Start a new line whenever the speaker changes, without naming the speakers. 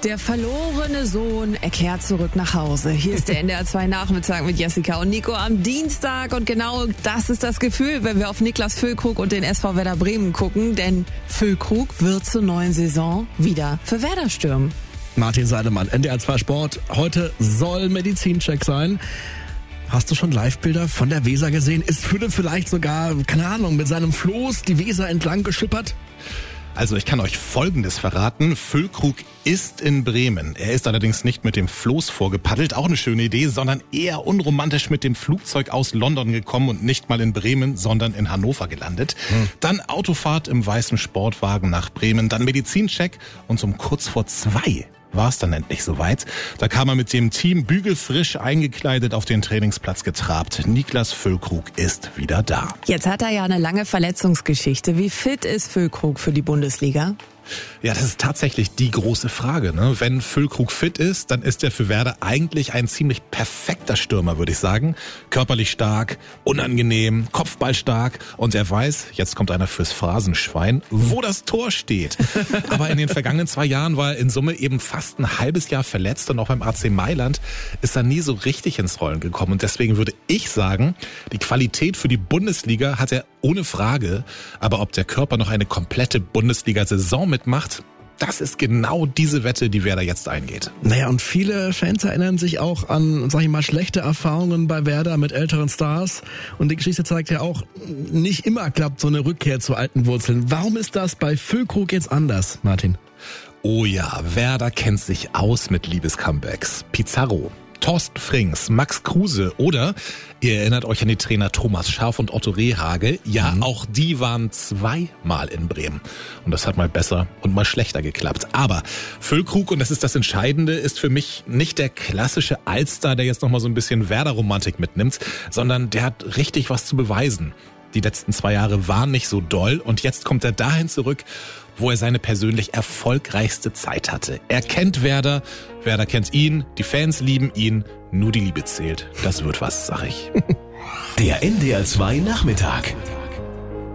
Der verlorene Sohn, er kehrt zurück nach Hause. Hier ist der NDR 2 Nachmittag mit Jessica und Nico am Dienstag. Und genau das ist das Gefühl, wenn wir auf Niklas Füllkrug und den SV Werder Bremen gucken. Denn Füllkrug wird zur neuen Saison wieder für Werder stürmen.
Martin Seidemann, NDR 2 Sport. Heute soll Medizincheck sein. Hast du schon Live-Bilder von der Weser gesehen? Ist Fülle vielleicht sogar, keine Ahnung, mit seinem Floß die Weser entlang geschippert?
Also ich kann euch Folgendes verraten. Füllkrug ist in Bremen. Er ist allerdings nicht mit dem Floß vorgepaddelt, auch eine schöne Idee, sondern eher unromantisch mit dem Flugzeug aus London gekommen und nicht mal in Bremen, sondern in Hannover gelandet. Dann Autofahrt im weißen Sportwagen nach Bremen, dann Medizincheck und um kurz vor 2 war es dann endlich soweit. Da kam er mit dem Team bügelfrisch eingekleidet auf den Trainingsplatz getrabt. Niklas Füllkrug ist wieder da.
Jetzt hat er ja eine lange Verletzungsgeschichte. Wie fit ist Füllkrug für die Bundesliga?
Ja, das ist tatsächlich die große Frage, ne? Wenn Füllkrug fit ist, dann ist er für Werder eigentlich ein ziemlich perfekter Stürmer, würde ich sagen. Körperlich stark, unangenehm, kopfballstark und er weiß, jetzt kommt einer fürs Phrasenschwein, wo das Tor steht. Aber in den vergangenen 2 Jahren war er in Summe eben fast ein halbes Jahr verletzt und auch beim AC Mailand ist er nie so richtig ins Rollen gekommen. Und deswegen würde ich sagen, die Qualität für die Bundesliga hat er ohne Frage, aber ob der Körper noch eine komplette Bundesliga-Saison mitmacht, das ist genau diese Wette, die Werder jetzt eingeht.
Naja, und viele Fans erinnern sich auch an, sag ich mal, schlechte Erfahrungen bei Werder mit älteren Stars. Und die Geschichte zeigt ja auch, nicht immer klappt so eine Rückkehr zu alten Wurzeln. Warum ist das bei Füllkrug jetzt anders, Martin?
Oh ja, Werder kennt sich aus mit Liebescomebacks. Pizarro, Thorsten Frings, Max Kruse oder, ihr erinnert euch an die Trainer Thomas Schaaf und Otto Rehhagel, ja, auch die waren 2-mal in Bremen. Und das hat mal besser und mal schlechter geklappt. Aber Füllkrug, und das ist das Entscheidende, ist für mich nicht der klassische Allstar, der jetzt nochmal so ein bisschen Werder-Romantik mitnimmt, sondern der hat richtig was zu beweisen. Die letzten 2 Jahre waren nicht so doll und jetzt kommt er dahin zurück, wo er seine persönlich erfolgreichste Zeit hatte. Er kennt Werder, Werder kennt ihn, die Fans lieben ihn, nur die Liebe zählt. Das wird was, sag ich.
Der NDR 2 Nachmittag.